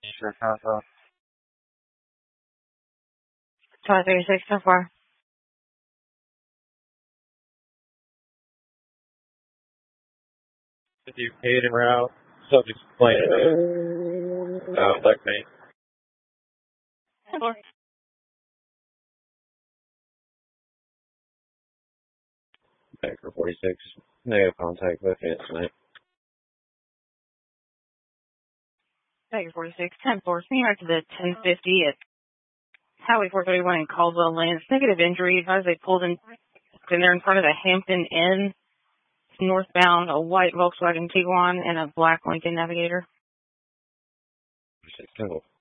Sure, Papa. 536 so far. If you paid en route, subject's plane. Black mate. Back for 46. Negative contact with me tonight. Baker 46, 10-4. Senior to the 1050 at Highway 431 in Caldwell Lanes. Negative injury. Advised they pulled in there in front of the Hampton Inn. Northbound, a white Volkswagen Tiguan and a black Lincoln Navigator. 6 single.